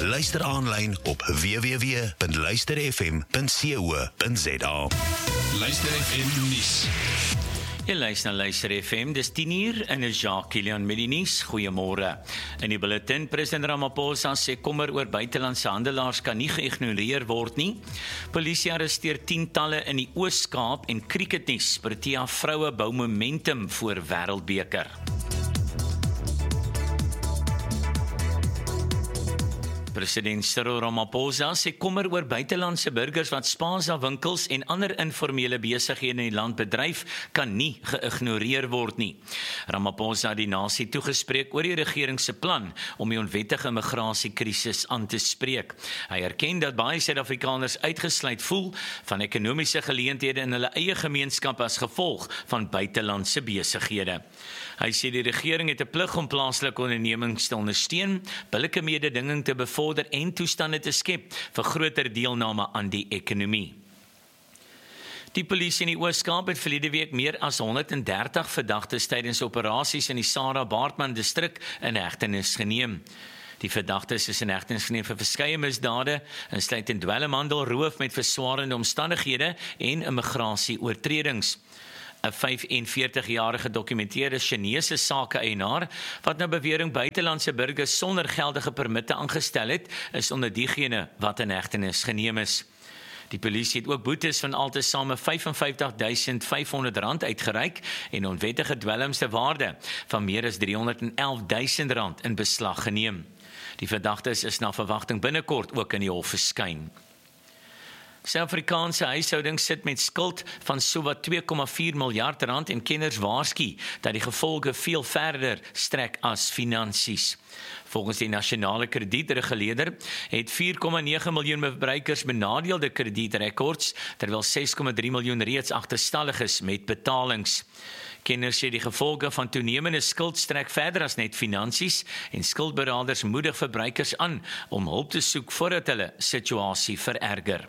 Luister aanlyn op www.luisterfm.co.za. Luister FM nuus. Jy luister na Luister FM, dis 10:00 en is Jacques Kilian met die nuus. Goeiemôre. In die bulletin, president Ramaphosa sê kommer oor buitelandse handelaars kan nie geïgnoreer word nie. Polisie arresteer tientalle in die Oos-Kaap en cricketnuus. Protea vroue bou momentum voor Wêreldbeker. President Cyril Ramaphosa sê kommer oor buitelandse burgers wat spaza winkels en ander informele besighede in die land bedryf kan nie geïgnoreer word nie. Ramaphosa het die nasie toegespreek oor die regering se plan om die onwettige migrasiekrisis aan te spreek. Hy erken dat baie Suid-Afrikaners uitgesluit voel van ekonomiese geleenthede in hulle eie gemeenskap as gevolg van buitelandse besighede. Hy sê die regering het 'n plig om plaaslike ondernemings te ondersteun, billike mededinging te bevorder en toestande te skep vir groter deelname aan die ekonomie. Die polisie in die Oos-Kaap het verlede week meer as 130 verdagtes tydens operasies in die Sarah Baartman distrik in hegtenis geneem. Die verdagtes is in hegtenis geneem vir verskeie misdade, insluitend dwelmhandel, roof met verswarende omstandighede en immigratieoortredings. 'n 45-jarige gedokumenteerde Chinese sake-eienaar wat na bewering buitelandse burgers sonder geldige permitte aangestel het, is onder diegene wat in hegtenis geneem is. Die polisie het ook boetes van altesaame R55.500 uitgereik en onwettige dwelms te waarde van meer as R311.000 in beslag geneem. Die verdagtes is na verwagting binnekort ook in die hof verskyn. Suid-Afrikaanse huishoudings sit met skuld van sowat R2,4 miljard en kenners waarsku dat die gevolge veel verder strek as finansies. Volgens die nasionale kredietreguleerder het 4,9 miljoen verbruikers benadeelde kredietrekords, terwyl 6,3 miljoen reeds agterstallig is met betalings. Kenners sê die gevolge van toenemende skuld strek verder as net finansies en skuldberaders moedig verbruikers aan om hulp te soek voordat hulle situasie vererger.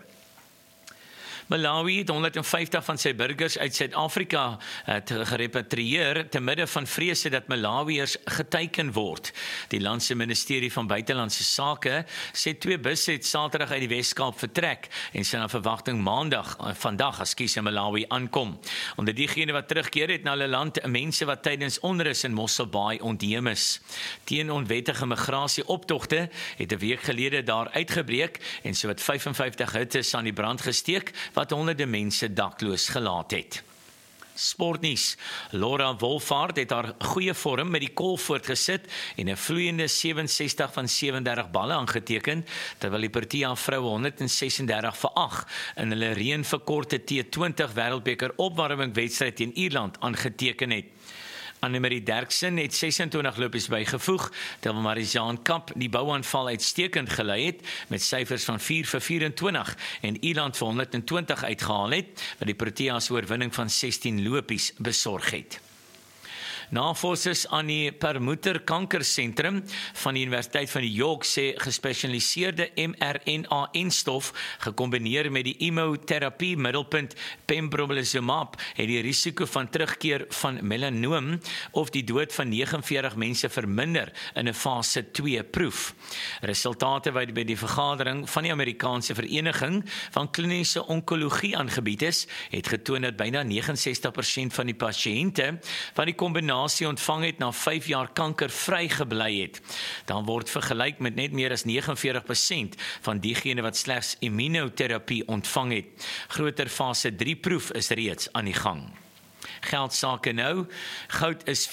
Malawi het 150 van sy burgers uit Suid-Afrika gerepatrieer te midde van vrese dat Malawiërs geteiken word. Die land se ministerie van buitelandse sake sê 2 busse het Saterdag uit die Wes-Kaap vertrek en sal na verwagting vandag in Malawi aankom. Onder diegene wat terugkeer het na hulle land, mense wat tydens onrus in Mosselbaai ontheem is. Teen onwettige migrasie-optogte het 'n week gelede daar uitgebreek en sowat 55 hutte aan die brand gesteek, wat honderde mense dakloos gelaat het. Sportnuus. Laura Wolfhard het haar goeie vorm met die kolf voortgesit en 'n vloeiende 67 van 37 balle aangeteken, terwyl die Protea vroue 136-8 in hulle reënverkorte T20 Wêreldbeker opwarmingwedstryd teen Ierland aangeteken het. Annemarie Derksen het 26 lopies bygevoeg, terwyl Marizaan Kap die bouaanval uitstekend gelei het, met syfers van 4 vir 24 en Ierland vir 120 uitgehaal het, wat die Proteas oorwinning van 16 lopies besorg het. Navorsers aan die Perlmutter Kankersentrum van die Universiteit van New York sê gespesialiseerde mRNA-enstof gekombineer met die immunoterapie middelpunt pembrolizumab het die risiko van terugkeer van melanoom of die dood van 49 mense verminder in 'n fase 2 proef. Resultate wat by die vergadering van die Amerikaanse Vereniging van Kliniese Onkologie aangebied is, het getoon dat byna 69% van die pasiënte wat die kombinasie ontvang het na 5 jaar kanker vry gebly het. Dan word vergelyk met net meer as 49% van diegene wat slegs immunoterapie ontvang het. Groter fase 3 proef is reeds aan die gang. Geldsake nou, goud is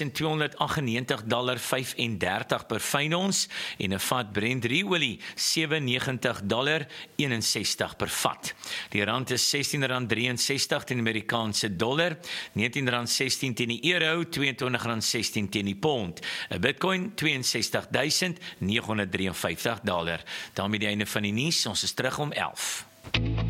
$4,298.35 per fyn ons en 'n vat Brent olie $97.61 per vat. Die rand is R16.63 teen die Amerikaanse dollar, R19.16 teen die euro, R22.16 teen die pond. 'n Bitcoin $62.953. Daarmee die einde van die nuus, ons is terug om 11.